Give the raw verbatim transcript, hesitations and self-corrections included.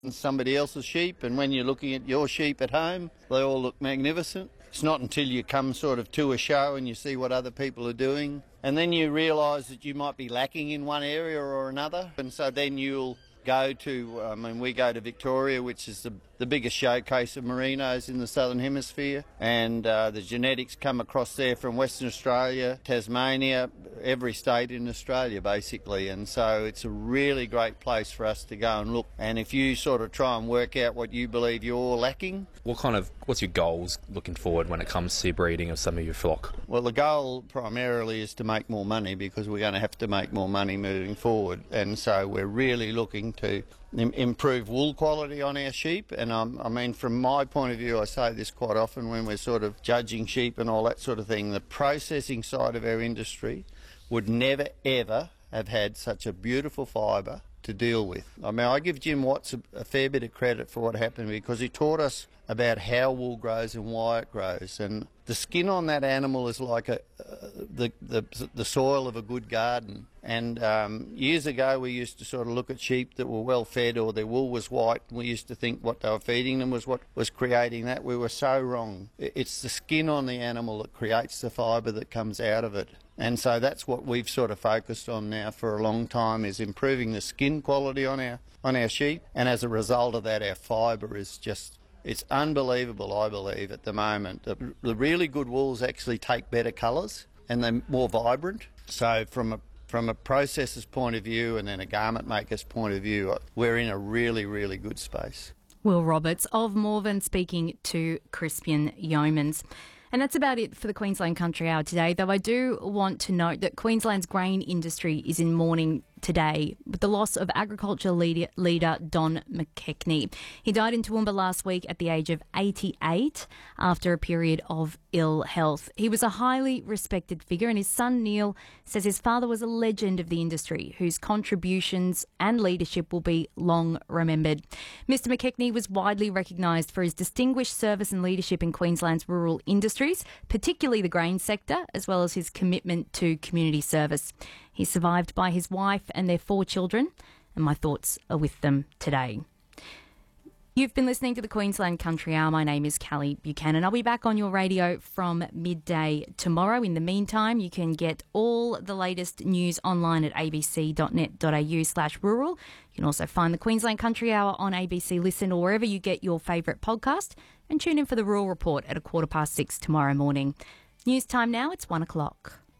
somebody else's sheep, and when you're looking at your sheep at home, they all look magnificent. It's not until you come sort of to a show and you see what other people are doing, and then you realise that you might be lacking in one area or another, and so then you'll go to, I mean, we go to Victoria, which is the, the biggest showcase of merinos in the Southern Hemisphere, and uh, the genetics come across there from Western Australia, Tasmania, every state in Australia basically, and so it's a really great place for us to go and look. And if you sort of try and work out what you believe you're lacking. What kind of, what's your goals looking forward when it comes to breeding of some of your flock? Well, the goal primarily is to make more money, because we're going to have to make more money moving forward, and so we're really looking to im- improve wool quality on our sheep. And um, I mean, from my point of view, I say this quite often when we're sort of judging sheep and all that sort of thing, the processing side of our industry would never ever have had such a beautiful fibre to deal with. I mean, I give Jim Watts a, a fair bit of credit for what happened, because he taught us about how wool grows and why it grows. And the skin on that animal is like a, uh, the, the the soil of a good garden. And um, years ago we used to sort of look at sheep that were well fed, or their wool was white, and we used to think what they were feeding them was what was creating that. We were so wrong. It's the skin on the animal that creates the fibre that comes out of it. And so that's what we've sort of focused on now for a long time, is improving the skin quality on our on our sheep. And as a result of that, our fibre is just, it's unbelievable, I believe, at the moment. The, the really good wools actually take better colours and they're more vibrant. So from a from a processor's point of view and then a garment maker's point of view, we're in a really, really good space. Will Roberts of Morven speaking to Crispian Yeomans. And that's about it for the Queensland Country Hour today, though I do want to note that Queensland's grain industry is in mourning today with the loss of agriculture leader, leader Don McKechnie. He died in Toowoomba last week at the age of eighty-eight after a period of ill health. He was a highly respected figure, and his son Neil says his father was a legend of the industry whose contributions and leadership will be long remembered. Mister McKechnie was widely recognised for his distinguished service and leadership in Queensland's rural industries, particularly the grain sector, as well as his commitment to community service. He's survived by his wife and their four children, and my thoughts are with them today. You've been listening to the Queensland Country Hour. My name is Callie Buchanan. I'll be back on your radio from midday tomorrow. In the meantime, you can get all the latest news online at abc.net.au slash rural. You can also find the Queensland Country Hour on A B C Listen or wherever you get your favourite podcast, and tune in for the Rural Report at a quarter past six tomorrow morning. News time now, it's one o'clock.